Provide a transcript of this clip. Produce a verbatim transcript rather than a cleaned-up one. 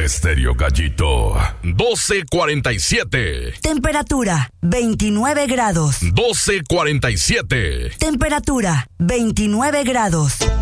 Estéreo Gallito, doce cuarenta y siete. Temperatura, veintinueve grados. doce cuarenta y siete. Temperatura, veintinueve grados.